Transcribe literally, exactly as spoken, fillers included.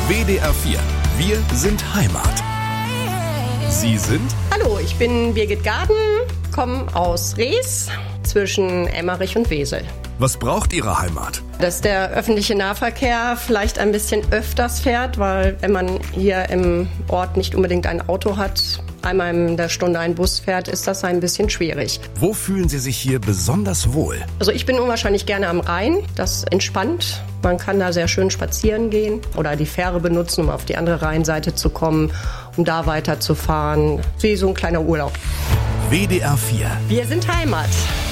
W D R vier. Wir sind Heimat. Sie sind? Hallo, ich bin Birgit Gaden, komme aus Rees zwischen Emmerich und Wesel. Was braucht Ihre Heimat? Dass der öffentliche Nahverkehr vielleicht ein bisschen öfters fährt, weil wenn man hier im Ort nicht unbedingt ein Auto hat, einmal in der Stunde ein Bus fährt, ist das ein bisschen schwierig. Wo fühlen Sie sich hier besonders wohl? Also ich bin unwahrscheinlich gerne am Rhein, das entspannt. Man kann da sehr schön spazieren gehen oder die Fähre benutzen, um auf die andere Rheinseite zu kommen, um da weiterzufahren. Wie so ein kleiner Urlaub. W D R vier. Wir sind Heimat.